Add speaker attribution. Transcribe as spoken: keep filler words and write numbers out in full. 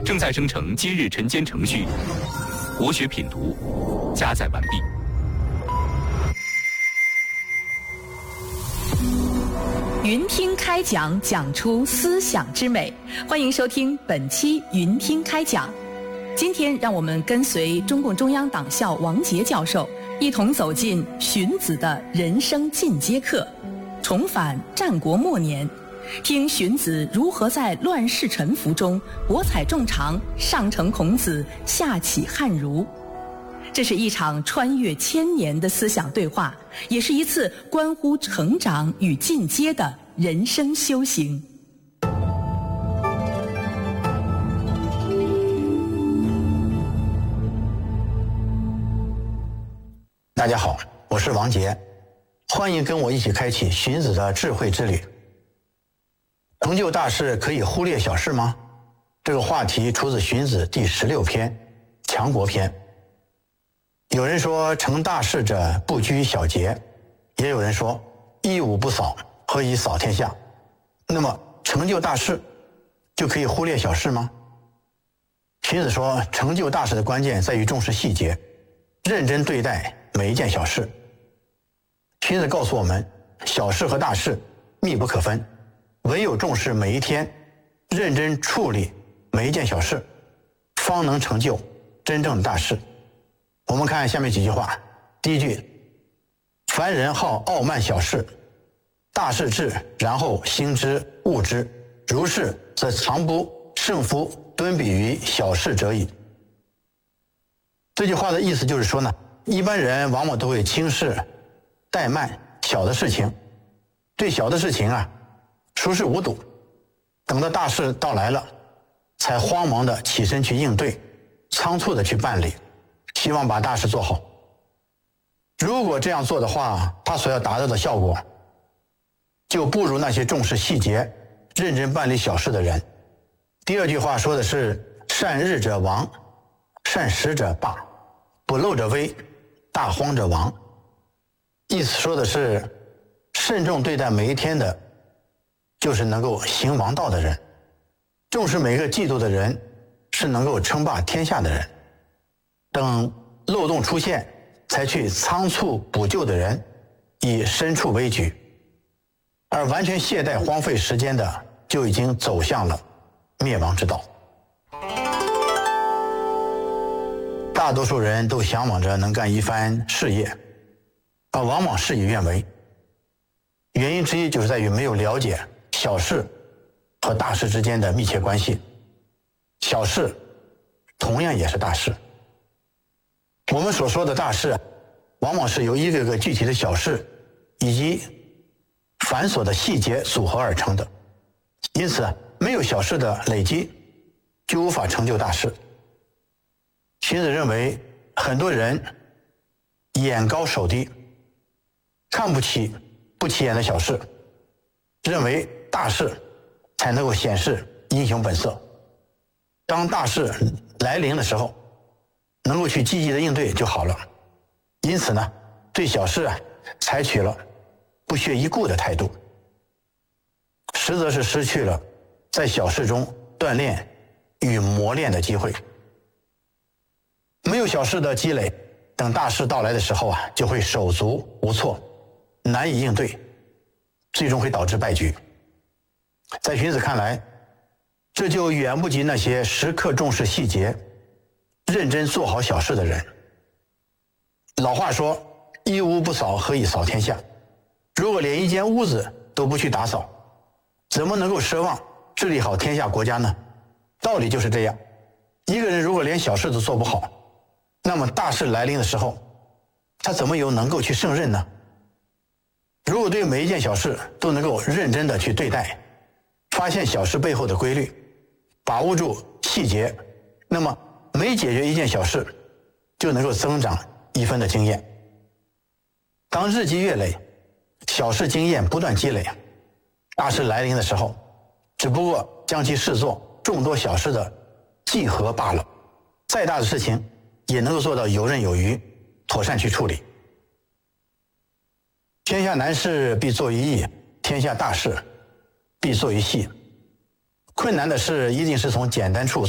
Speaker 1: 正在生成今日晨间程序，国学品读加载完毕。
Speaker 2: 云听开讲，讲出思想之美。欢迎收听本期云听开讲。今天让我们跟随中共中央党校王杰教授，一同走进荀子的人生进阶课，重返战国末年，听荀子如何在乱世沉浮中博采众长，上承孔子，下启汉儒。这是一场穿越千年的思想对话，也是一次关乎成长与进阶的人生修行。
Speaker 3: 大家好，我是王杰，欢迎跟我一起开启荀子的智慧之旅。成就大事可以忽略小事吗？这个话题出自荀子第十六篇《强国篇》。有人说成大事者不拘小节，也有人说一无不扫，何以扫天下？那么成就大事就可以忽略小事吗？荀子说，成就大事的关键在于重视细节，认真对待每一件小事。荀子告诉我们，小事和大事密不可分，唯有重视每一天，认真处理每一件小事，方能成就真正的大事。我们看下面几句话。第一句，凡人好傲慢小事，大事至，然后兴之恶之，如是，则常不胜夫敦比于小事者矣。这句话的意思就是说呢，一般人往往都会轻视怠慢小的事情，对小的事情啊熟视无睹，等到大事到来了，才慌忙的起身去应对，仓促的去办理，希望把大事做好。如果这样做的话，他所要达到的效果就不如那些重视细节、认真办理小事的人。第二句话说的是，善日者亡，善时者霸，不漏者危，大荒者亡。意思说的是，慎重对待每一天的就是能够行王道的人，重视每个季度的人是能够称霸天下的人，等漏洞出现才去仓促补救的人已身处危局，而完全懈怠荒废时间的就已经走向了灭亡之道。大多数人都向往着能干一番事业，而往往事与愿违，原因之一就是在于没有了解小事和大事之间的密切关系，小事同样也是大事。我们所说的大事，往往是由一个个具体的小事以及繁琐的细节组合而成的，因此没有小事的累积，就无法成就大事。荀子认为，很多人眼高手低，看不起不起眼的小事，认为大事才能够显示英雄本色。当大事来临的时候，能够去积极的应对就好了。因此呢，对小事啊采取了不屑一顾的态度，实则是失去了在小事中锻炼与磨练的机会。没有小事的积累，等大事到来的时候啊，就会手足无措，难以应对，最终会导致败局。在荀子看来，这就远不及那些时刻重视细节、认真做好小事的人。老话说，一屋不扫，何以扫天下？如果连一间屋子都不去打扫，怎么能够奢望治理好天下国家呢？道理就是这样，一个人如果连小事都做不好，那么大事来临的时候，他怎么有能够去胜任呢？如果对每一件小事都能够认真的去对待，发现小事背后的规律，把握住细节，那么每解决一件小事就能够增长一分的经验。当日积月累，小事经验不断积累，大事来临的时候，只不过将其视作众多小事的集合罢了。再大的事情也能够做到游刃有余，妥善去处理。天下难事必作于易，天下大事必作于细。困难的事一定是从简单处